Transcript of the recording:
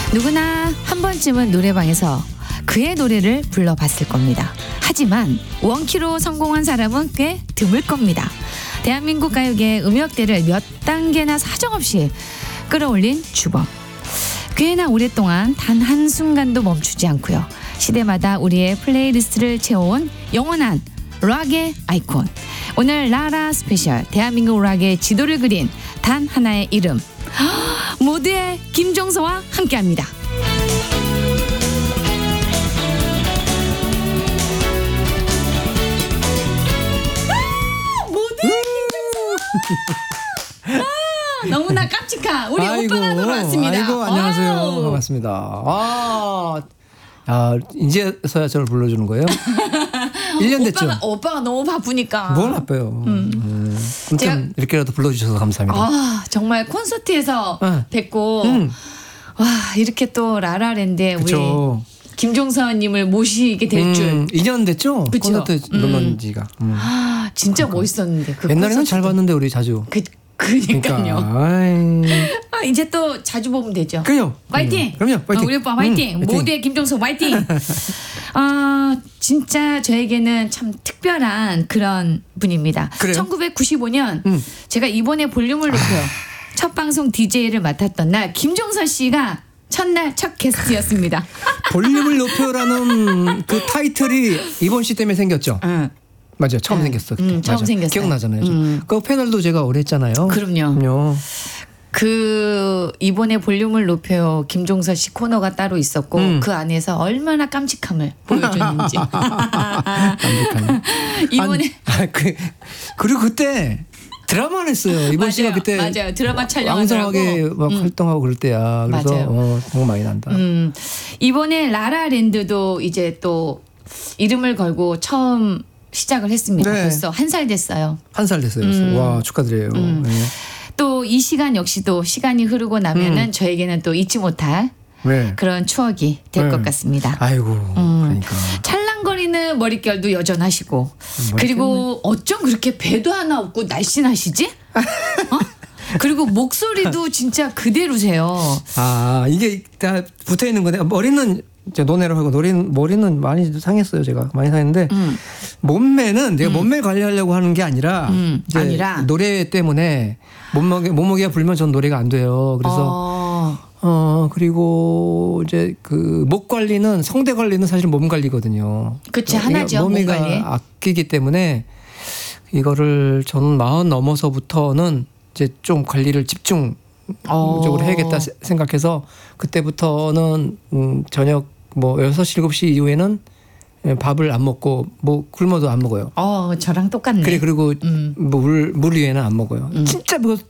누구나 한 번쯤은 노래방에서 그의 노래를 불러봤을 겁니다. 하지만 원키로 성공한 사람은 꽤 드물 겁니다. 대한민국 가요계의 음역대를 몇 단계나 사정없이 끌어올린 주범. 꽤나 오랫동안 단 한순간도 멈추지 않고요. 시대마다 우리의 플레이리스트를 채워온 영원한 락의 아이콘. 오늘 라라 스페셜 대한민국 락의 지도를 그린 단 하나의 이름. 모두의 김종서와 함께합니다. 모두의 김종서. 너무나 깜찍한 우리 오빠가 돌아왔습니다. 아이고 안녕하세요. 반갑습니다. 이제서야 저를 불러주는 거예요? 1년 됐죠? 오빠가 너무 바쁘니까. 뭘 바빠요. 아무튼 이렇게라도 불러주셔서 감사합니다. 정말 콘서트에서 뵙고 와 이렇게 또 라라랜드에 우리 김종서님을 모시게 될 줄. 2년 됐죠? 그쵸? 콘서트 놀러 온 지가. 진짜 그러니까. 멋있었는데. 그 옛날에는 잘 봤는데 우리 자주. 그러니까요. 이제 또 자주 보면 되죠. 그럼요. 화이팅. 그럼요. 화이팅. 우리 오빠 화이팅. 모두의 김종서 화이팅. 진짜 저에게는 참 특별한 그런 분입니다. 그래요? 1995년 제가 이번에 볼륨을 높여 첫 방송 DJ를 맡았던 날 김종서 씨가 첫날 첫 게스트였습니다. 볼륨을 높여라는 그 타이틀이 이번 씨 때문에 생겼죠. 맞아요. 처음 생겼어. 처음 생겼어요. 기억나잖아요. 그 패널도 제가 오래 했잖아요. 그럼요. 그 이번에 볼륨을 높여요 김종서 씨 코너가 따로 있었고 그 안에서 얼마나 깜찍함을 보여줬는지. 깜찍함. 이번에 그리고 그때 드라마를 했어요. 이번 씨가 그때 맞아요. 드라마 촬영하더라고. 왕성하게 막 활동하고 그럴 때야. 그래서 정말 많이 난다. 이번에 라라랜드도 이제 또 이름을 걸고 처음 시작을 했습니다. 네. 벌써 1살 됐어요. 1살 됐어요. 와 축하드려요. 네. 또 이 시간 역시도 시간이 흐르고 나면은 저에게는 또 잊지 못할 그런 추억이 될 것 같습니다. 아이고 그러니까. 찰랑거리는 머릿결도 여전하시고 그리고 어쩜 그렇게 배도 하나 없고 날씬하시지? 그리고 목소리도 진짜 그대로세요. 이게 다 붙어 있는 건데 머리는 이제 논외로 하고 머리는 많이 상했어요. 제가 많이 상했는데 몸매는 내가 몸매 관리하려고 하는 게 아니라 노래 때문에 몸무게가 불면 전 노래가 안 돼요. 그래서 그리고 이제 그 목 관리는 성대 관리는 사실 몸 관리거든요. 그치 하나죠. 몸매가 몸 관리. 아끼기 때문에 이거를 저는 40 넘어서부터는 이제 좀 관리를 집중적으로 해야겠다 생각해서 그때부터는 저녁 6시 7시 이후에는 밥을 안 먹고 굶어도 안 먹어요. 저랑 똑같네. 그리고 물 위에는 안 먹어요. 진짜